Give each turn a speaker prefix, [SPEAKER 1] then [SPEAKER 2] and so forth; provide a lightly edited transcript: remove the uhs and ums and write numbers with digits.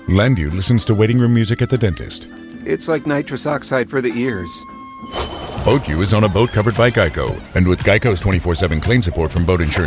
[SPEAKER 1] Landu listens to waiting room music at the dentist.
[SPEAKER 2] It's like nitrous oxide for the ears.
[SPEAKER 1] BoatU is on a boat covered by Geico. And with Geico's 24/7 claim support from boat insurance